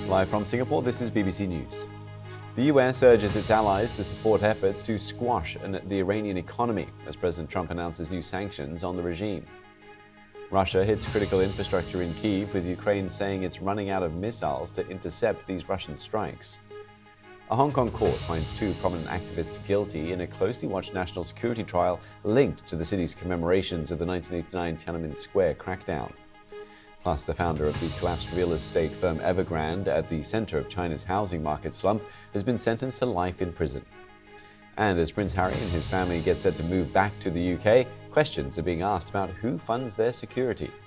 Live from Singapore, this is BBC News. The US urges its allies to support efforts to squash the Iranian economy as President Trump announces new sanctions on the regime. Russia hits critical infrastructure in Kyiv, with Ukraine saying it's running out of missiles to intercept these Russian strikes. A Hong Kong court finds two prominent activists guilty in a closely watched national security trial linked to the city's commemorations of the 1989 Tiananmen Square crackdown. Plus, the founder of the collapsed real estate firm Evergrande, at the center of China's housing market slump, has been sentenced to life in prison. And as Prince Harry and his family get set to move back to the UK, questions are being asked about who funds their security.